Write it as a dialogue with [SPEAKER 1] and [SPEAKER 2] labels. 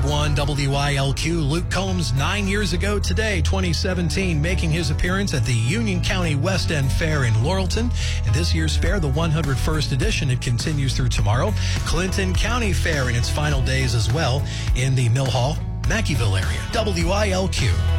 [SPEAKER 1] 101 WILQ. Luke Combs, 9 years ago today, 2017, making his appearance at the Union County West End Fair in Laurelton. And this year's fair, the 101st edition, it continues through tomorrow. Clinton County Fair in its final days as well in the Mill Hall, Mackeyville area. WILQ.